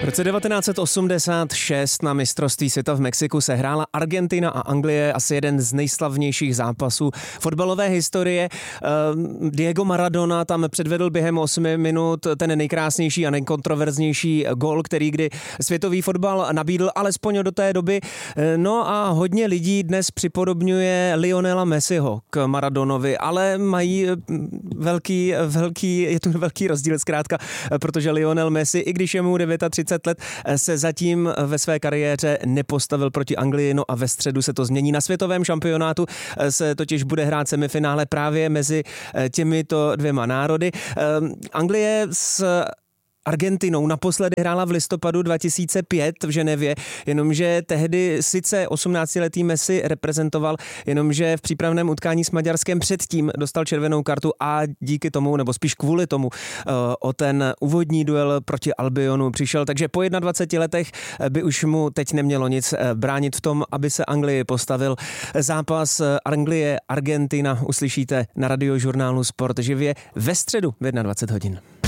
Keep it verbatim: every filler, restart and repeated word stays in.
V roce devatenáct set osmdesát šest na mistrovství světa v Mexiku se hrála Argentina a Anglie, asi jeden z nejslavnějších zápasů fotbalové historie. Diego Maradona tam předvedl během osmi minut ten nejkrásnější a nejkontroverznější gól, který kdy světový fotbal nabídl alespoň do té doby. No a hodně lidí dnes připodobňuje Lionela Messiho k Maradonovi, ale mají velký, velký, je tu velký rozdíl zkrátka, protože Lionel Messi, i když je mu třicet devět let, se zatím ve své kariéře nepostavil proti Anglii, no a ve středu se to změní. Na světovém šampionátu se totiž bude hrát semifinále právě mezi těmito dvěma národy. Anglie s Argentinou naposledy hrála v listopadu dva tisíce pět v Ženevě, jenomže tehdy sice osmnáctiletý Messi reprezentoval, jenomže v přípravném utkání s Maďarskem předtím dostal červenou kartu a díky tomu, nebo spíš kvůli tomu, o ten úvodní duel proti Albionu přišel, takže po dvaceti jedné letech by už mu teď nemělo nic bránit v tom, aby se Anglii postavil. Zápas Anglie-Argentina uslyšíte na Radiožurnálu Sport živě ve středu v dvacet jedna hodin.